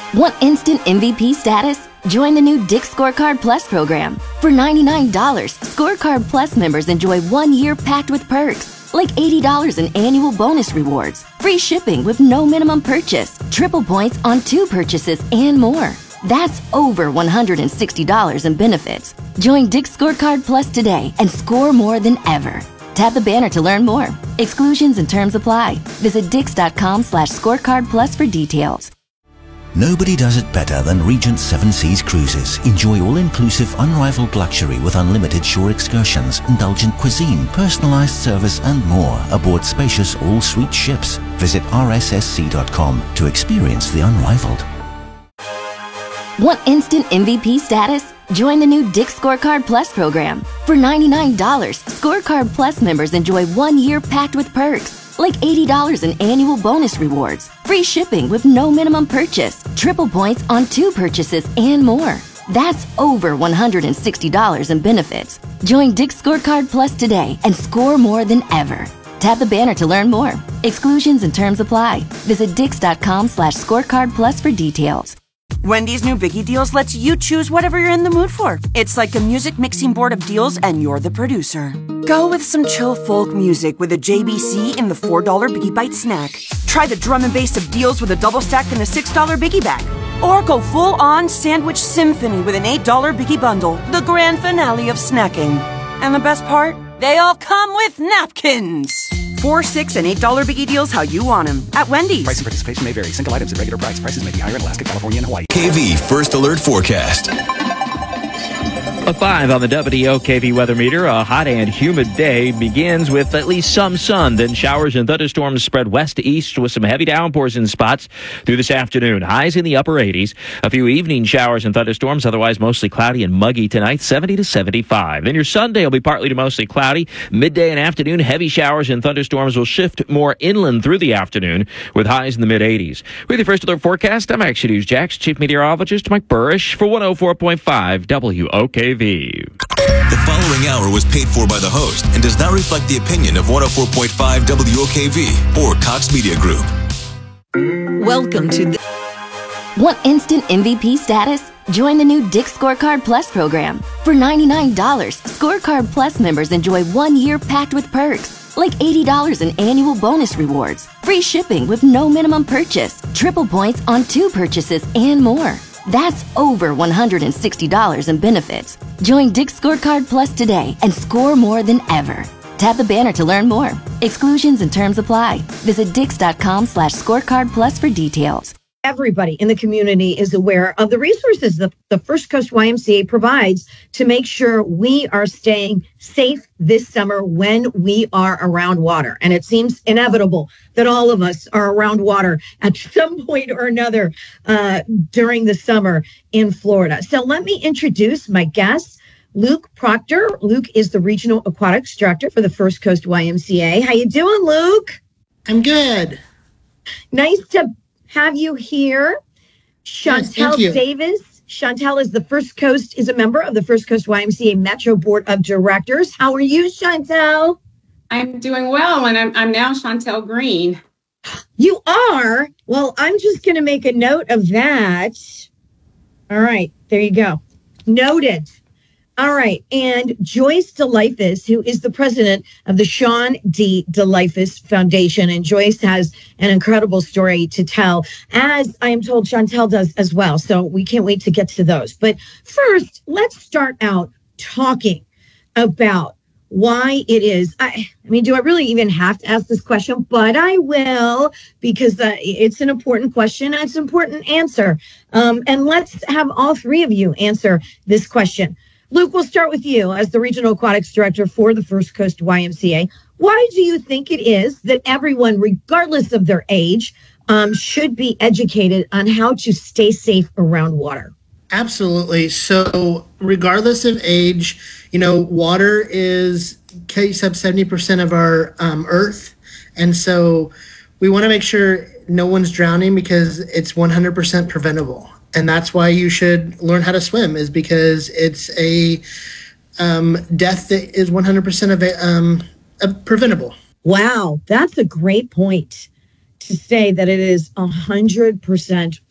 Want instant MVP status? Join the new Dick's Scorecard Plus program. For $99, Scorecard Plus members enjoy 1 year packed with perks, like $80 in annual bonus rewards, free shipping with no minimum purchase, triple points on 2 purchases, and more. That's over $160 in benefits. Join Dick's Scorecard Plus today and score more than ever. Tap the banner to learn more. Exclusions and terms apply. Visit dix.com/scorecardplus for details. Nobody does it better than Regent Seven Seas Cruises. Enjoy all-inclusive, unrivaled luxury with unlimited shore excursions, indulgent cuisine, personalized service, and more aboard spacious all-suite ships. Visit rssc.com to experience the unrivaled. Want instant MVP status? Join the new Dick's Scorecard Plus program. For $99, Scorecard Plus members enjoy 1 year packed with perks, like $80 in annual bonus rewards, free shipping with no minimum purchase, triple points on 2 purchases, and more. That's over $160 in benefits. Join Dick's Scorecard Plus today and score more than ever. Tap the banner to learn more. Exclusions and terms apply. Visit dix.com/scorecardplus for details. Wendy's new Biggie Deals lets you choose whatever you're in the mood for. It's like a music mixing board of deals, and you're the producer. Go with some chill folk music with a JBC in the $4 Biggie Bite snack. Try the drum and bass of deals with a double stack in the $6 Biggie Bag. Or go full-on sandwich symphony with an $8 Biggie Bundle, the grand finale of snacking. And the best part? They all come with napkins. $4, $6, and $8 Biggie Deals how you want them at Wendy's. Price and participation may vary. Single items at regular price. Prices may be higher in Alaska, California, and Hawaii. KV First Alert Forecast. A 5 on the WOKV weather meter. A hot and humid day begins with at least some sun. Then showers and thunderstorms spread west to east with some heavy downpours in spots through this afternoon. Highs in the upper 80s. A few evening showers and thunderstorms. Otherwise mostly cloudy and muggy tonight. 70 to 75. Then your Sunday will be partly to mostly cloudy. Midday and afternoon, heavy showers and thunderstorms will shift more inland through the afternoon with highs in the mid 80s. With your First Alert forecast, I'm Action News Jax Chief Meteorologist Mike Burrish for 104.5 WOKV. The following hour was paid for by the host and does not reflect the opinion of 104.5 WOKV or Cox Media Group. Welcome to Want instant MVP status? Join the new Dick's Scorecard Plus program. For $99, Scorecard Plus members enjoy 1 year packed with perks, like $80 in annual bonus rewards, free shipping with no minimum purchase, triple points on 2 purchases, and more. That's over $160 in benefits. Join Dick's Scorecard Plus today and score more than ever. Tap the banner to learn more. Exclusions and terms apply. Visit dix.com/scorecardplus for details. Everybody in the community is aware of the resources that the First Coast YMCA provides to make sure we are staying safe this summer when we are around water. And it seems inevitable that all of us are around water at some point or another during the summer in Florida. So let me introduce my guest, Luke Proctor. Luke is the Regional Aquatics Director for the First Coast YMCA. How you doing, Luke? I'm good. Nice to have you here. Chantel Davis. Chantel is a member of the First Coast YMCA Metro Board of Directors. How are you, Chantel? I'm doing well, and I'm now Chantel Green. You are? Well, I'm just going to make a note of that. All right, there you go. Noted. All right, and Joyce DeLifus, who is the president of the Sean D. DeLifus Foundation, and Joyce has an incredible story to tell, as I am told Chantel does as well, so we can't wait to get to those. But first, let's start out talking about why it is. I mean, do I really even have to ask this question? But I will, because it's an important question and it's an important answer. And let's have all three of you answer this question. Luke, we'll start with you as the Regional Aquatics Director for the First Coast YMCA. Why do you think it is that everyone, regardless of their age, should be educated on how to stay safe around water? Absolutely. So regardless of age, water is, Kate said, 70% of our Earth. And so we want to make sure no one's drowning because it's 100% preventable. And that's why you should learn how to swim, is because it's a death that is 100% preventable. Wow, that's a great point to say that it is 100%